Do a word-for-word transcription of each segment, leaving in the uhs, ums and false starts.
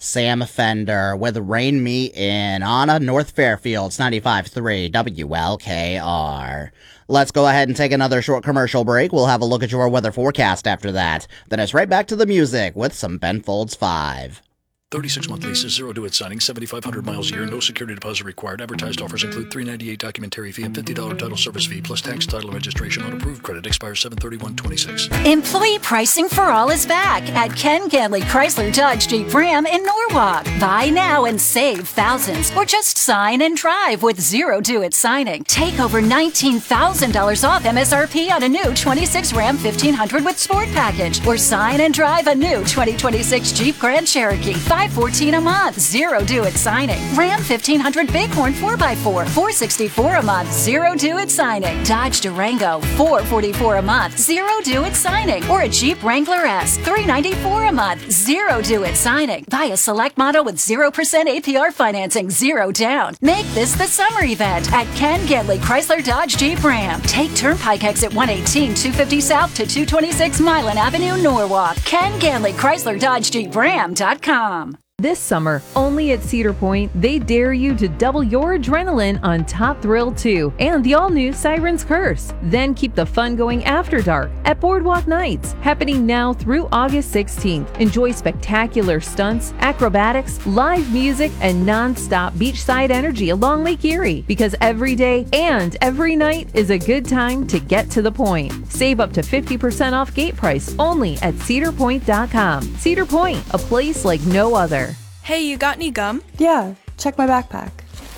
Sam Fender with Rain Me In on a North Fairfield's ninety-five point three W L K R. Let's go ahead and take another short commercial break. We'll have a look at your weather forecast after that. Then it's right back to the music with some Ben Folds five. thirty-six month leases, zero due at signing, seventy-five hundred miles a year, no security deposit required. Advertised offers include three dollars and ninety-eight cents documentary fee and fifty dollars title service fee, plus tax, title, and registration on approved credit. Expires seven thirty-one twenty-six. Employee pricing for all is back at Ken Ganley Chrysler Dodge Jeep Ram in Norwalk. Buy now and save thousands, or just sign and drive with zero due at signing. Take over nineteen thousand dollars off M S R P on a new twenty-six Ram fifteen hundred with Sport Package, or sign and drive a new twenty twenty-six Jeep Grand Cherokee. five fourteen a month, zero due at signing. Ram fifteen hundred Bighorn four by four, four sixty-four a month, zero due at signing. Dodge Durango, four forty-four a month, zero due at signing. Or a Jeep Wrangler S, three ninety-four a month, zero due at signing. Buy a select model with zero percent A P R financing, zero down. Make this the summer event at Ken Ganley Chrysler Dodge Jeep Ram. Take Turnpike exit one eighteen, two fifty South to two twenty-six Milan Avenue, Norwalk. Ken Ganley Chrysler Dodge Jeep Ram dot com. This summer, only at Cedar Point, they dare you to double your adrenaline on Top Thrill two and the all-new Siren's Curse. Then keep the fun going after dark at Boardwalk Nights, happening now through August sixteenth. Enjoy spectacular stunts, acrobatics, live music, and non-stop beachside energy along Lake Erie, because every day and every night is a good time to get to the point. Save up to fifty percent off gate price only at cedar point dot com. Cedar Point, a place like no other. Hey, you got any gum? Yeah, check my backpack.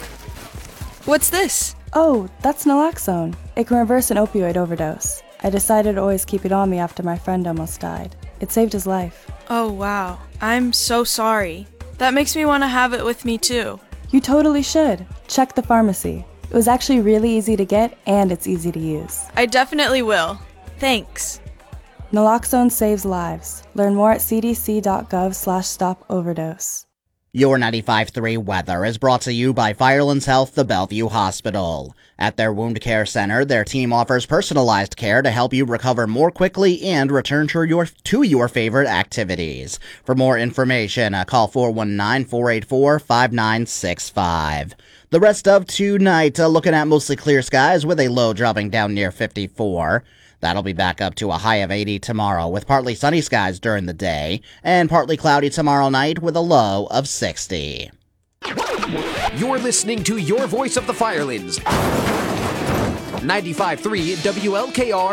What's this? Oh, that's naloxone. It can reverse an opioid overdose. I decided to always keep it on me after my friend almost died. It saved his life. Oh, wow. I'm so sorry. That makes me want to have it with me, too. You totally should. Check the pharmacy. It was actually really easy to get, and it's easy to use. I definitely will. Thanks. Naloxone saves lives. Learn more at c d c dot gov slash stop overdose. Your ninety-five point three weather is brought to you by Firelands Health, the Bellevue Hospital. At their wound care center, their team offers personalized care to help you recover more quickly and return to your to your favorite activities. For more information, uh, call four one nine, four eight four, five nine six five. The rest of tonight, uh, looking at mostly clear skies with a low dropping down near fifty-four. That'll be back up to a high of eighty tomorrow with partly sunny skies during the day and partly cloudy tomorrow night with a low of sixty. You're listening to your voice of the Firelands. ninety-five point three W L K R.